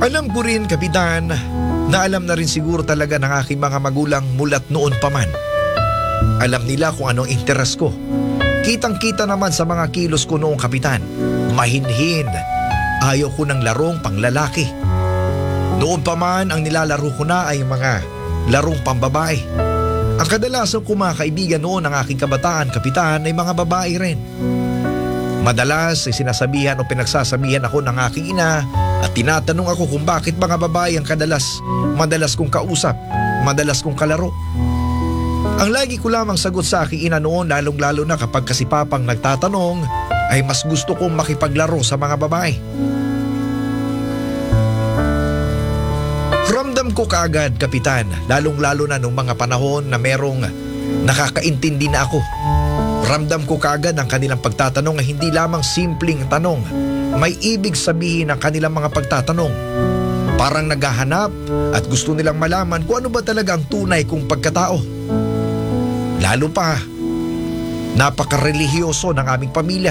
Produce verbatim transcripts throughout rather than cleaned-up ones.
Alam ko rin, Kapitan, na alam na rin siguro talaga ng aking mga magulang mulat noon pa man. Alam nila kung anong interes ko. Kitang-kita naman sa mga kilos ko noong, Kapitan. Mahinhin. Ayaw ko ng larong panglalaki. Noon pa man, ang nilalaro ko na ay mga larong pambabae. Ang kadalasang ko mga kaibigan noon ng aking kabataan, Kapitan, ay mga babae rin. Madalas ay sinasabihan o pinagsasabihan ako ng aking ina at tinatanong ako kung bakit mga babae ang kadalas, madalas kong kausap, madalas kong kalaro. Ang lagi ko lamang sagot sa aking ina noon, lalong-lalo na kapag kasi papang nagtatanong, ay mas gusto kong makipaglaro sa mga babae. Ramdam ko kaagad, Kapitan, lalong-lalo na nung mga panahon na merong nakakaintindi na ako. Ramdam ko kaagad ang kanilang pagtatanong ay hindi lamang simpleng tanong. May ibig sabihin ang kanilang mga pagtatanong. Parang naghahanap at gusto nilang malaman kung ano ba talaga ang tunay kong pagkatao. Lalo pa, napaka-relihiyoso ng aming pamilya.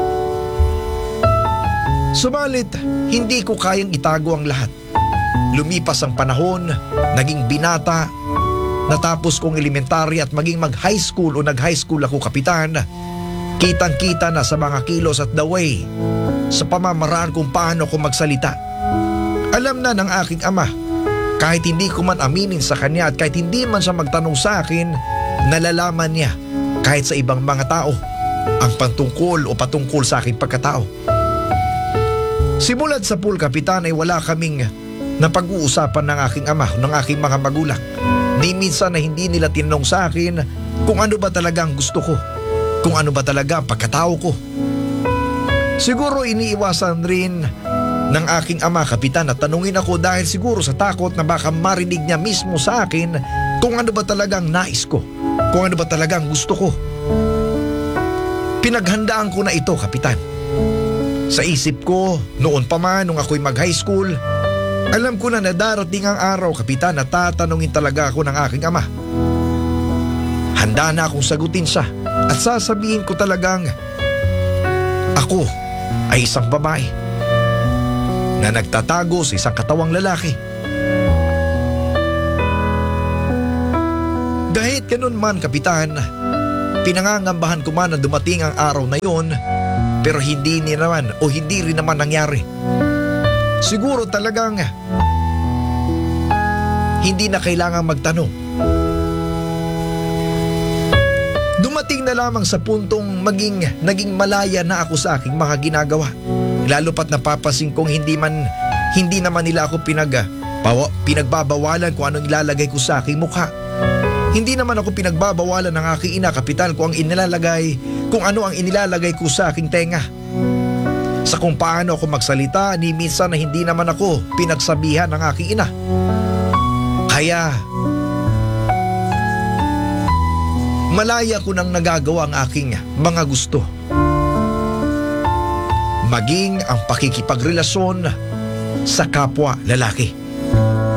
Subalit, hindi ko kayang itago ang lahat. Lumipas ang panahon, naging binata, natapos kong elementary at maging mag-high school o nag-high school ako, Kapitan. Kitang-kita na sa mga kilos at the way, sa pamamaraan kung paano ko magsalita. Alam na ng aking ama, kahit hindi ko man aminin sa kanya at kahit hindi man siya magtanong sa akin, nalalaman niya kahit sa ibang mga tao ang pantungkol o patungkol sa aking pagkatao. Simulat sa pool, Kapitan, ay wala kaming napag-uusapan ng aking ama, ng aking mga magulang. Ni minsan na hindi nila tinanong sa akin kung ano ba talaga ang gusto ko, kung ano ba talaga ang pagkatao ko. Siguro iniiwasan rin ng aking ama, Kapitan, at tanungin ako dahil siguro sa takot na baka marinig niya mismo sa akin kung ano ba talagang nais ko, kung ano ba talagang gusto ko. Pinaghandaan ko na ito, Kapitan. Sa isip ko, noon pa man nung ako'y mag-high school, alam ko na na darating ang araw, Kapitan, na tatanungin talaga ako ng aking ama. Handa na akong sagutin siya at sasabihin ko talagang ako ay isang babae na nagtatago sa isang katawang lalaki. Kahit ganun man, Kapitan, pinangangambahan ko man na dumating ang araw na yon, pero hindi ni naman o hindi rin naman nangyari. Siguro talagang hindi na kailangang magtanong. Dumating na lamang sa puntong maging naging malaya na ako sa aking mga ginagawa. Lalo pat napapansin kong hindi man hindi naman nila ako pinag, pawa, pinagbabawalan kung anong ilalagay ko sa aking mukha. Hindi naman ako pinagbabawalan ng aking ina, Kapitan, kung ang inilalagay, kung ano ang inilalagay ko sa aking tenga. Sa kung paano ako magsalita, ni minsan na hindi naman ako pinagsabihan ng aking ina. Kaya, malaya ko nang nagagawa ang aking mga gusto. Maging ang pakikipagrelasyon sa kapwa lalaki.